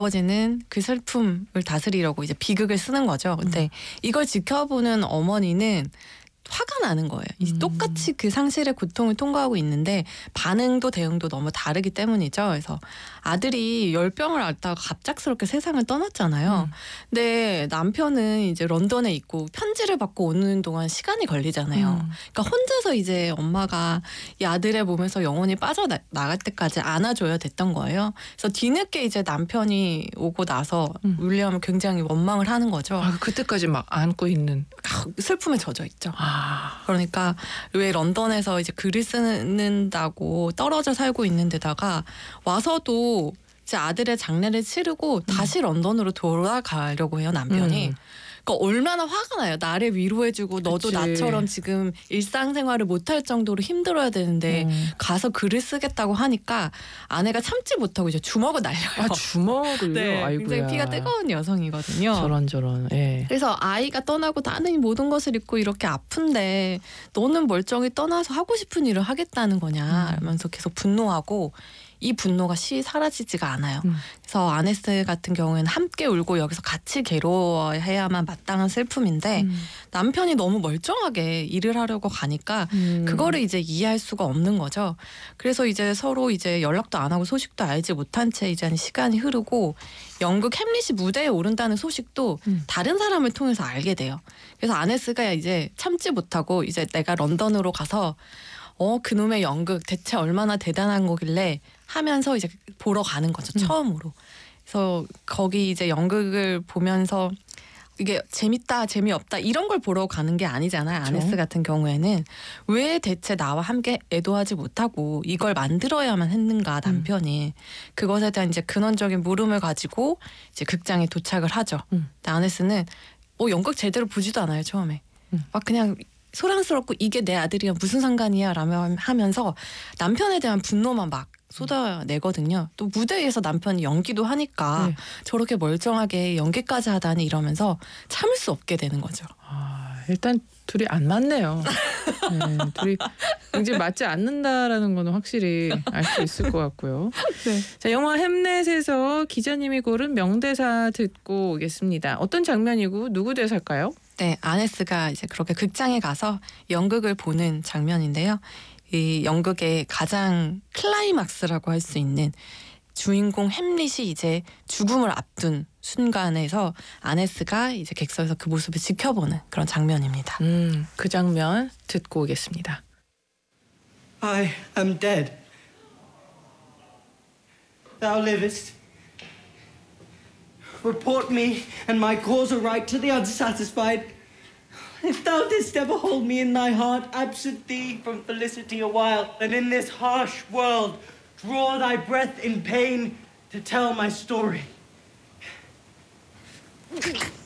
아버지는 그 슬픔을 다스리려고 이제 비극을 쓰는 거죠. 근데 이걸 지켜보는 어머니는 화가 나는 거예요. 똑같이 그 상실의 고통을 통과하고 있는데 반응도 대응도 너무 다르기 때문이죠. 그래서 아들이 열병을 앓다가 갑작스럽게 세상을 떠났잖아요. 근데 남편은 이제 런던에 있고 편지를 받고 오는 동안 시간이 걸리잖아요. 그러니까 혼자서 이제 엄마가 이 아들의 몸에서 영혼이 빠져나갈 때까지 안아줘야 됐던 거예요. 그래서 뒤늦게 이제 남편이 오고 나서 윌리엄은 굉장히 원망을 하는 거죠. 아, 그때까지 막 안고 있는. 슬픔에 젖어 있죠. 그러니까 왜 런던에서 이제 글을 쓰는다고 떨어져 살고 있는 데다가 와서도 이제 아들의 장례를 치르고 다시 런던으로 돌아가려고 해요, 남편이. 그러니까 얼마나 화가 나요. 나를 위로해주고 너도 그치. 나처럼 지금 일상생활을 못할 정도로 힘들어야 되는데 가서 글을 쓰겠다고 하니까 아내가 참지 못하고 이제 주먹을 날려요. 아, 주먹을요? 네, 아이고야. 굉장히 피가 뜨거운 여성이거든요. 저런. 예. 그래서 아이가 떠나고 나는 모든 것을 잃고 이렇게 아픈데 너는 멀쩡히 떠나서 하고 싶은 일을 하겠다는 거냐 하면서 계속 분노하고 이 분노가 사라지지가 않아요. 그래서 아네스 같은 경우에는 함께 울고 여기서 같이 괴로워해야만 마땅한 슬픔인데 남편이 너무 멀쩡하게 일을 하려고 가니까 그거를 이제 이해할 수가 없는 거죠. 그래서 이제 서로 이제 연락도 안 하고 소식도 알지 못한 채 이제 시간이 흐르고 영국 햄릿이 무대에 오른다는 소식도 다른 사람을 통해서 알게 돼요. 그래서 아네스가 이제 참지 못하고 이제 내가 런던으로 가서 그놈의 연극 대체 얼마나 대단한 거길래 하면서 이제 보러 가는 거죠. 처음으로. 그래서 거기 이제 연극을 보면서 이게 재밌다 재미없다 이런 걸 보러 가는 게 아니잖아요. 그렇죠. 아네스 같은 경우에는 왜 대체 나와 함께 애도하지 못하고 이걸 만들어야만 했는가 남편이. 그것에 대한 이제 근원적인 물음을 가지고 이제 극장에 도착을 하죠. 근데 아네스는 연극 제대로 보지도 않아요 처음에. 막 그냥 소란스럽고 이게 내 아들이랑 무슨 상관이야 라며 하면서 남편에 대한 분노만 막 쏟아내거든요. 또 무대에서 남편이 연기도 하니까 저렇게 멀쩡하게 연기까지 하다니 이러면서 참을 수 없게 되는 거죠. 일단 둘이 안 맞네요. 네, 둘이 굉장히 맞지 않는다라는 거는 확실히 알 수 있을 것 같고요. 네. 자, 영화 햄넷에서 기자님이 고른 명대사 듣고 오겠습니다. 어떤 장면이고 누구 대사일까요? 네, 아네스가 이제 그렇게 극장에 가서 연극을 보는 장면인데요. 이 연극의 가장 클라이막스라고 할 수 있는 주인공 햄릿이 이제 죽음을 앞둔 순간에서 아네스가 이제 객석에서 그 모습을 지켜보는 그런 장면입니다. 그 장면 듣고 오겠습니다. I am dead. Thou livest. Report me and my cause aright to the unsatisfied. If thou didst ever hold me in thy heart, absent thee from felicity a while, then in this harsh world draw thy breath in pain to tell my story.